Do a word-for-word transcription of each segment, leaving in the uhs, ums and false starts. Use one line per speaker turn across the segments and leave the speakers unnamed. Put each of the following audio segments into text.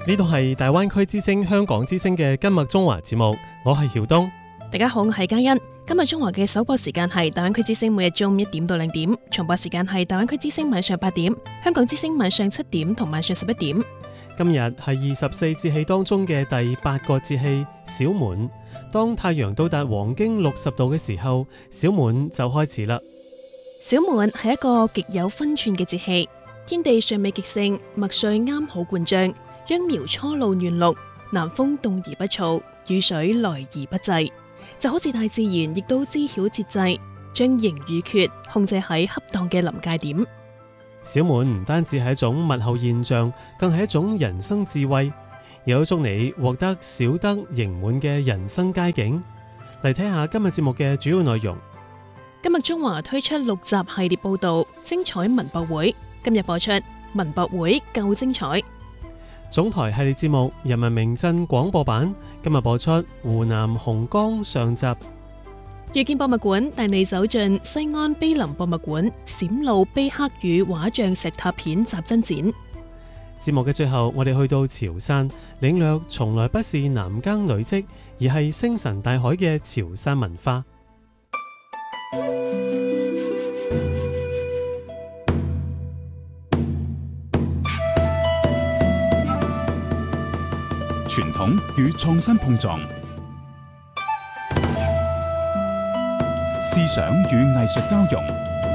呢度係大灣區之聲香港之聲嘅今日中華節目，我係曉東。
大家好，我係嘉欣。今日中華嘅首播時間係大灣區之聲每日中午一點到兩點，重播時間係大灣區之聲晚上八點，香港之聲晚上七點同晚上十一點。
今日係二十四節氣當中嘅第八個節氣小滿。當太陽到達黃經六十度嘅時候，小滿就開始啦。
小滿係一個極有分寸嘅節氣，天地尚未極盛，麥穗啱好灌漿，秧苗初露嫩綠，南風動而不燥，雨水來而不滯，就好似大自然亦都知曉節制，將盈與缺控制喺恰當嘅臨界點。
小滿唔單止係一種物候現象，更係一種人生智慧，有祝你獲得小得盈滿嘅人生佳境。嚟睇下今日節目嘅主要內容。
今日中華推出六集系列報道，精彩文博會。今日播出文博會夠精彩。
總台系列節目人民名鎮廣播版今日播出湖南紅岡上集。
遇見博物館帶你走進西安碑林博物館閃露碑刻與畫像石拓片集珍展。
節目嘅最後，我哋去到潮汕領略從來不是男耕女織，而係星辰大海嘅潮汕文化。
傳統與創新碰撞，思想與藝術交融，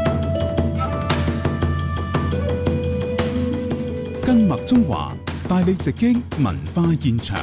跟麥中華帶你直擊文化現場。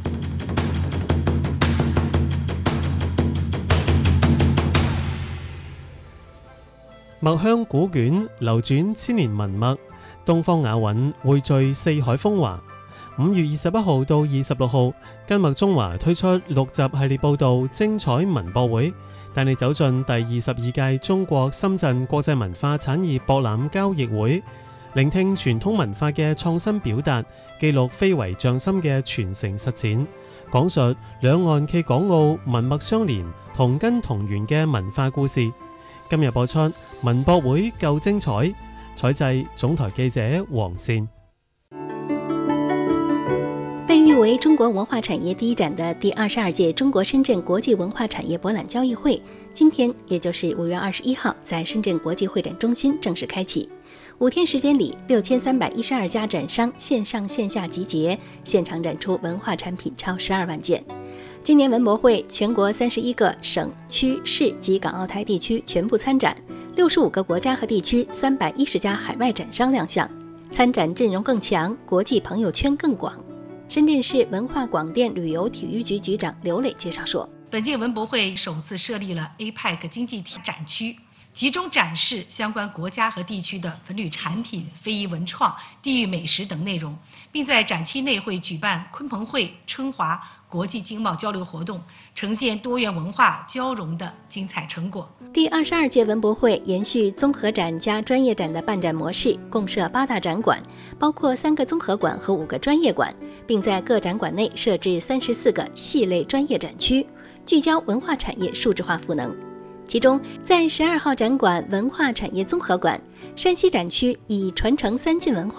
墨香古卷流轉千年文墨，東方雅韻匯聚四海風華。五月二十一號到二十六號，跟麥中華推出六集系列報道精彩文博會，帶你走進第二十二屆中國深圳國際文化產業博覽交易會，聆聽傳統文化嘅創新表達，記錄非遺匠心嘅傳承實踐，講述兩岸暨港澳文脈相連、同根同源嘅文化故事。今日播出文博會夠精彩，採製總台記者黃善。
被譽為中國文化產業第一展的第二十二屆中國深圳國際文化產業博覽交易會，今天也就是五月二十一號，在深圳國際會展中心正式開啟。五天時間裡，六千三百一十二家展商線上線下集結，現場展出文化產品超十二萬件。今年文博會，全國三十一個省區市及港澳台地區全部參展，六十五個國家和地區三百一十家海外展商亮相，參展陣容更強，國際朋友圈更廣。深圳市文化廣電旅遊體育局局長劉磊介紹說，
本屆文博會首次設立了 A P E C 經濟體展區，集中展示相關國家和地區的文旅產品、非遺文創、地域美食等內容，並在展期內會舉辦鯤鵬會、春華國際經貿交流活動，呈現多元文化交融的精彩成果。
第二十二屆文博會延續綜合展加專業展的辦展模式，共設八大展館，包括三個綜合館和五個專業館，並在各展館內設置三十四個系類專業展區，聚焦文化產業數字化賦能。其中，在十二號展館文化產業綜合館，山西展區以傳承三晉文化